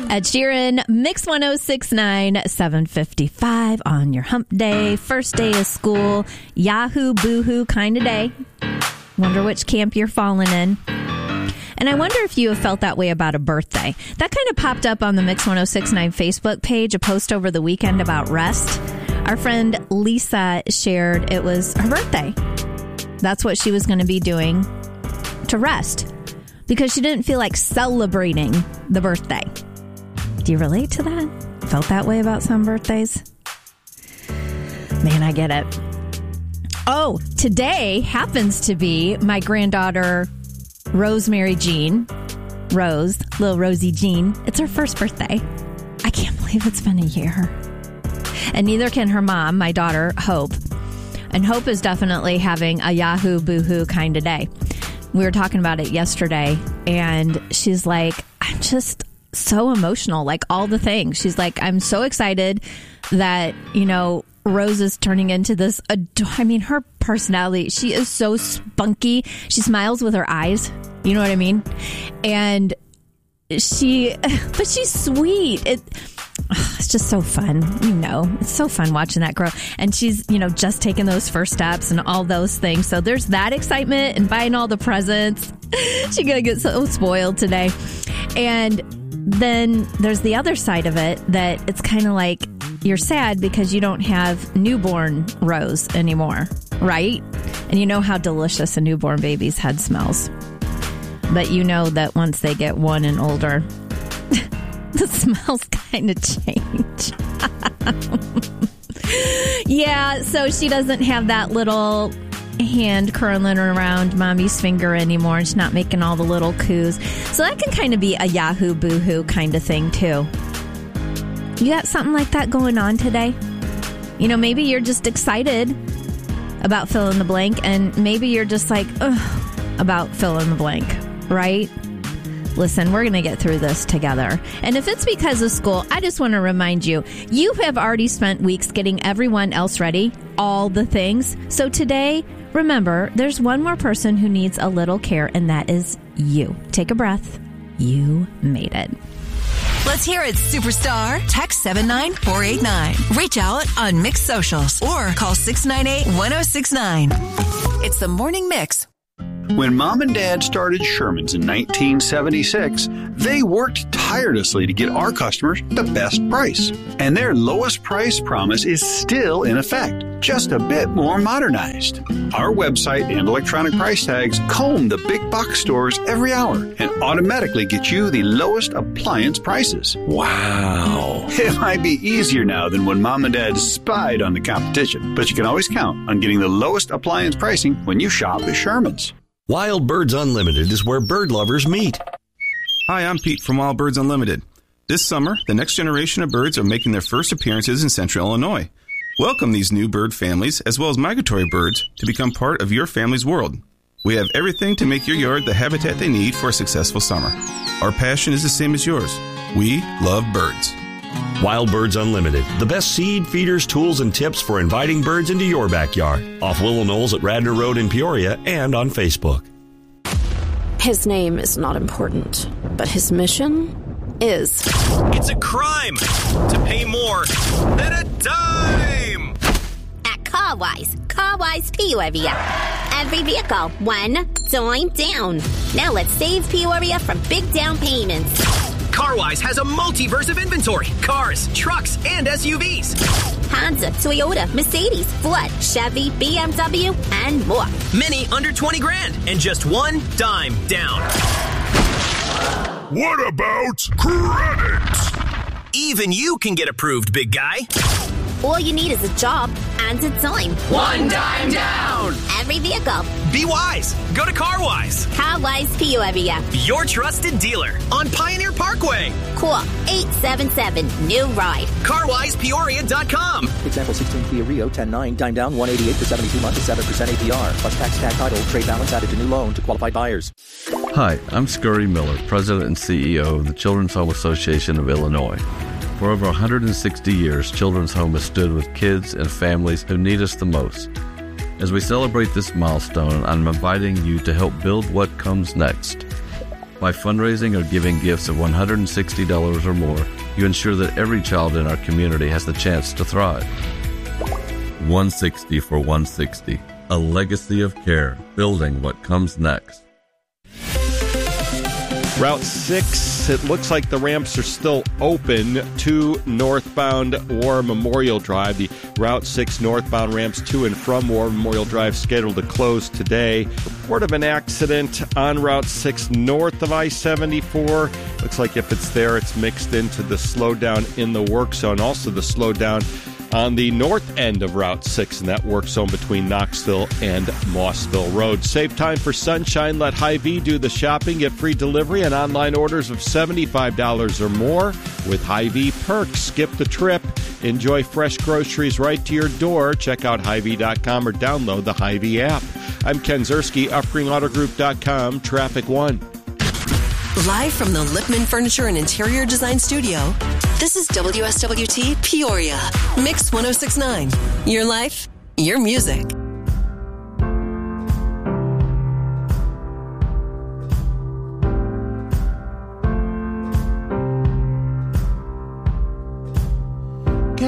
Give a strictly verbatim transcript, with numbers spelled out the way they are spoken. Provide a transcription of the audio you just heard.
Ed Sheeran, Mix one oh six point nine, seven fifty-five on your hump day. First day of school. Yahoo, boohoo kind of day. Wonder which camp you're falling in. And I wonder if you have felt that way about a birthday. That kind of popped up on the Mix one oh six point nine Facebook page, a post over the weekend about rest. Our friend Lisa shared it was her birthday. That's what she was going to be doing to rest because she didn't feel like celebrating the birthday. Do you relate to that? Felt that way about some birthdays? Man, I get it. Oh, today happens to be my granddaughter, Rosemary Jean. Rose, little Rosie Jean. It's her first birthday. I can't believe it's been a year. And neither can her mom, my daughter, Hope. And Hope is definitely having a Yahoo boohoo kind of day. We were talking about it yesterday, and she's like, I'm just so emotional, like all the things. She's like, I'm so excited that, you know, Rose is turning into this, ador- I mean, her personality, she is so spunky. She smiles with her eyes. You know what I mean? And she, but she's sweet. It, it's just so fun. You know, it's so fun watching that grow. And she's, you know, just taking those first steps and all those things. So there's that excitement and buying all the presents. She's going to get so spoiled today. And then there's the other side of it that it's kind of like you're sad because you don't have newborn Rose anymore, right? And you know how delicious a newborn baby's head smells. But you know that once they get one and older, the smells kind of change. Yeah, so she doesn't have that little hand curling around mommy's finger anymore. She's not making all the little coos. So that can kind of be a Yahoo boohoo kind of thing too. You got something like that going on today? You know, maybe you're just excited about fill in the blank, and maybe you're just like, ugh, about fill in the blank, right? Listen, we're going to get through this together. And if it's because of school, I just want to remind you, you have already spent weeks getting everyone else ready, all the things. So today, remember, there's one more person who needs a little care, and that is you. Take a breath. You made it. Let's hear it, superstar. Text seven nine four eight nine. Reach out on Mix Socials or call six nine eight, one oh six nine. It's the Morning Mix. When Mom and Dad started Sherman's in nineteen seventy-six, they worked tirelessly to get our customers the best price. And their lowest price promise is still in effect, just a bit more modernized. Our website and electronic price tags comb the big box stores every hour and automatically get you the lowest appliance prices. Wow. It might be easier now than when Mom and Dad spied on the competition, but you can always count on getting the lowest appliance pricing when you shop at Sherman's. Wild Birds Unlimited is where bird lovers meet. Hi, I'm Pete from Wild Birds Unlimited. This summer, the next generation of birds are making their first appearances in Central Illinois. Welcome these new bird families, as well as migratory birds, to become part of your family's world. We have everything to make your yard the habitat they need for a successful summer. Our passion is the same as yours. We love birds. Wild Birds Unlimited, the best seed, feeders, tools, and tips for inviting birds into your backyard. Off Willow Knolls at Radnor Road in Peoria and on Facebook. His name is not important, but his mission is. It's a crime to pay more than a dime. At CarWise, CarWise Peoria. Every vehicle, one dime down. Now let's save Peoria from big down payments. CarWise has a multiverse of inventory. Cars, trucks, and S U Vs. Honda, Toyota, Mercedes, Ford, Chevy, B M W, and more. Many under twenty grand and just one dime down. What about credit? Even you can get approved, big guy. All you need is a job and a dime. One dime down. Every vehicle. Be wise. Go to CarWise. CarWise Peoria. Your trusted dealer on Pioneer Parkway. Call eight seven seven, new ride. car wise peoria dot com. Example sixteen Kia Rio ten nine, dime down one eighty-eight for seventy-two months at seven percent A P R. Plus tax, tag title, trade balance added to new loan to qualified buyers. Hi, I'm Scurry Miller, President and C E O of the Children's Home Association of Illinois. For over one hundred sixty years, Children's Home has stood with kids and families who need us the most. As we celebrate this milestone, I'm inviting you to help build what comes next. By fundraising or giving gifts of one hundred sixty dollars or more, you ensure that every child in our community has the chance to thrive. one sixty for one sixty, a legacy of care, building what comes next. Route six, it looks like the ramps are still open to northbound War Memorial Drive. The Route six northbound ramps to and from War Memorial Drive scheduled to close today. Report of an accident on Route six north of I seventy-four. Looks like if it's there, it's mixed into the slowdown in the work zone. Also the slowdown on the north end of Route six in that work zone between Knoxville and Mossville Road. Save time for sunshine. Let Hy-Vee do the shopping. Get free delivery and online orders of seventy-five dollars or more with Hy-Vee perks. Skip the trip. Enjoy fresh groceries right to your door. Check out Hy Vee dot com or download the Hy-Vee app. I'm Ken Zerski, Upgreen Auto Group dot com, Traffic One. Live from the Lippman Furniture and Interior Design Studio, this is W S W T Peoria, Mix one oh six point nine. Your life, your music.